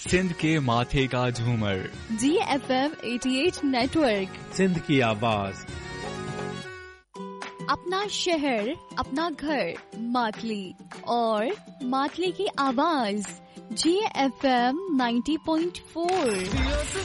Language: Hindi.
सिंध के माथे का झूमर, GFM 88 नेटवर्क, सिंध की आवाज। अपना शहर, अपना घर, मातली और मातली की आवाज, GFM 90.4।